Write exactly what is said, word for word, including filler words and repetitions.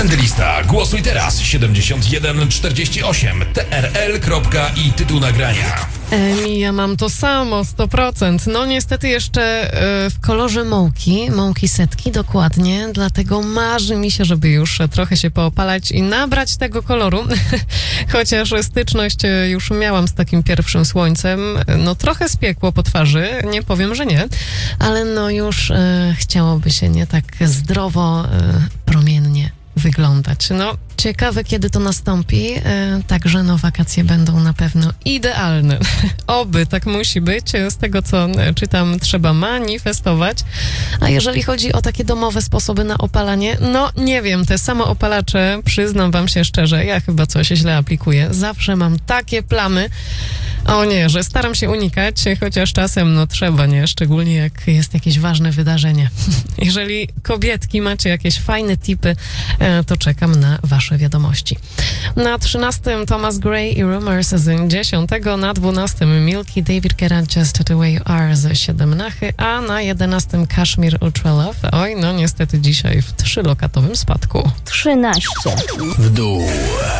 Lista. Głosuj teraz siedemdziesiąt jeden czterdzieści osiem T R L. I tytuł nagrania. Emi, ja mam to samo, sto procent. No niestety jeszcze y, w kolorze mąki, mąki setki dokładnie, dlatego marzy mi się, żeby już trochę się poopalać i nabrać tego koloru. Chociaż styczność już miałam z takim pierwszym słońcem, no trochę spiekło po twarzy, nie powiem, że nie, ale no już y, chciałoby się nie tak zdrowo, y, promiennie wyglądać. No, ciekawe, kiedy to nastąpi, e, także no wakacje będą na pewno idealne. Oby tak musi być. Z tego, co czytam, trzeba manifestować. A jeżeli chodzi o takie domowe sposoby na opalanie, no nie wiem, te samoopalacze, przyznam wam się szczerze, ja chyba coś źle aplikuję. Zawsze mam takie plamy. O nie, że staram się unikać, chociaż czasem no trzeba, nie? Szczególnie jak jest jakieś ważne wydarzenie. Jeżeli kobietki macie jakieś fajne tipy, to czekam na wasze wiadomości. Na trzynastym Thomas Gray i Rumors z dziesiątego, na dwunastym Milky, David Guetta, Just the Way You Are z siedemnachy, a na jedenastym Kashmir Ultra Love. Oj, no niestety dzisiaj w trzylokatowym spadku. trzynaście W dół.